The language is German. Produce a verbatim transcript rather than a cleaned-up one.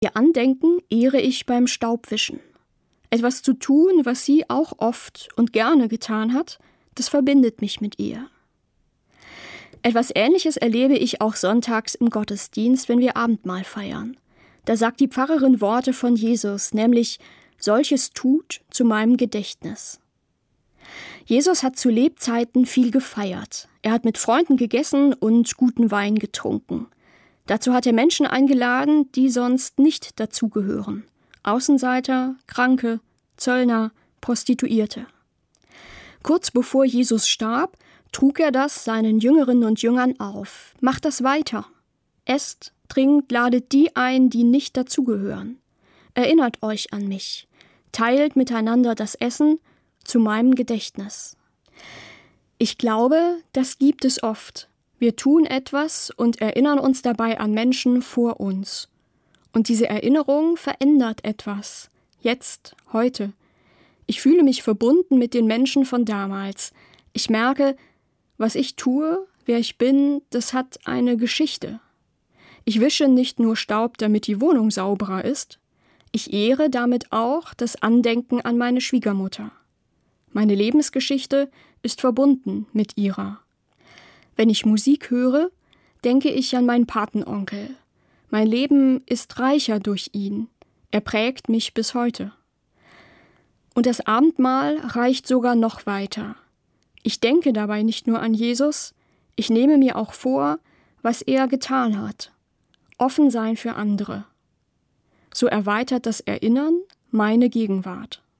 Ihr Andenken ehre ich beim Staubwischen. Etwas zu tun, was sie auch oft und gerne getan hat, das verbindet mich mit ihr. Etwas Ähnliches erlebe ich auch sonntags im Gottesdienst, wenn wir Abendmahl feiern. Da sagt die Pfarrerin Worte von Jesus, nämlich: Solches tut zu meinem Gedächtnis. Jesus hat zu Lebzeiten viel gefeiert. Er hat mit Freunden gegessen und guten Wein getrunken. Dazu hat er Menschen eingeladen, die sonst nicht dazugehören. Außenseiter, Kranke, Zöllner, Prostituierte. Kurz bevor Jesus starb, trug er das seinen Jüngerinnen und Jüngern auf. Macht das weiter. Esst, trinkt, ladet die ein, die nicht dazugehören. Erinnert euch an mich. Teilt miteinander das Essen zu meinem Gedächtnis. Ich glaube, das gibt es oft. Wir tun etwas und erinnern uns dabei an Menschen vor uns. Und diese Erinnerung verändert etwas. Jetzt, heute. Ich fühle mich verbunden mit den Menschen von damals. Ich merke, was ich tue, wer ich bin, das hat eine Geschichte. Ich wische nicht nur Staub, damit die Wohnung sauberer ist. Ich ehre damit auch das Andenken an meine Schwiegermutter. Meine Lebensgeschichte ist verbunden mit ihrer. Wenn ich Musik höre, denke ich an meinen Patenonkel. Mein Leben ist reicher durch ihn. Er prägt mich bis heute. Und das Abendmahl reicht sogar noch weiter. Ich denke dabei nicht nur an Jesus, ich nehme mir auch vor, was er getan hat. Offen sein für andere. So erweitert das Erinnern meine Gegenwart.